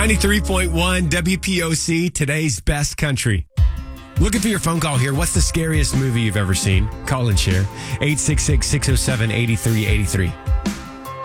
93.1 WPOC, today's best country. Looking for your phone call here. What's the scariest movie you've ever seen? Call and share. 866-607-8383.